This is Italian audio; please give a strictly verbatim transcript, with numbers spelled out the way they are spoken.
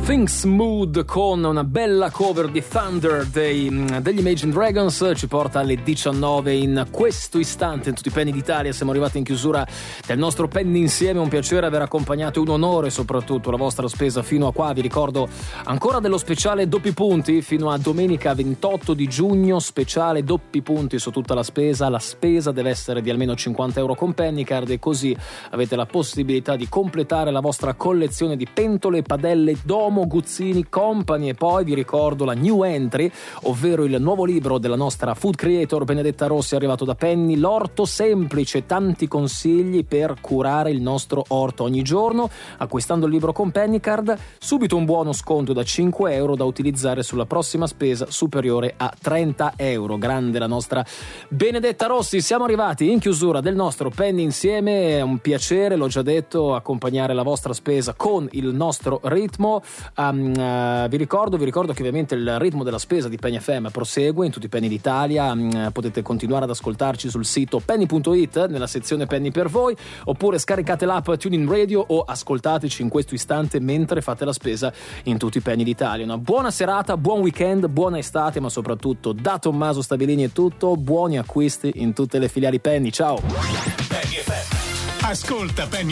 Things Mood con una bella cover di Thunder dei, degli Imagine Dragons ci porta alle diciannove in questo istante in tutti i penny d'Italia. Siamo arrivati in chiusura del nostro Penny Insieme, un piacere aver accompagnato, un onore soprattutto la vostra spesa fino a qua. Vi ricordo ancora dello speciale doppi punti fino a domenica ventotto di giugno, speciale doppi punti su tutta la spesa. La spesa deve essere di almeno cinquanta euro con Pennycard e così avete la possibilità di completare la vostra collezione di pentole, padelle, domo, Guzzini Company. E poi vi ricordo la new entry, ovvero il nuovo libro della nostra food creator Benedetta Rossi, arrivato da Penny, L'orto semplice, tanti consigli per curare il nostro orto ogni giorno. Acquistando il libro con Pennycard, subito un buono sconto da cinque euro da utilizzare sulla prossima spesa superiore a trenta euro. Grande la nostra Benedetta Rossi. Siamo arrivati in chiusura del nostro Penny Insieme, è un piacere, l'ho già detto, accompagnare la vostra spesa con il nostro ritmo. Um, uh, vi ricordo vi ricordo che ovviamente il ritmo della spesa di Penny F M prosegue in tutti i penny d'Italia. Um, potete continuare ad ascoltarci sul sito penny punto it nella sezione Penny per voi, oppure scaricate l'app TuneIn Radio o ascoltateci in questo istante mentre fate la spesa in tutti i penny d'Italia. Una buona serata, buon weekend, buona estate, ma soprattutto da Tommaso Stabilini è tutto. Buoni acquisti in tutte le filiali Penny. Ciao. Penny F M. Ascolta Penny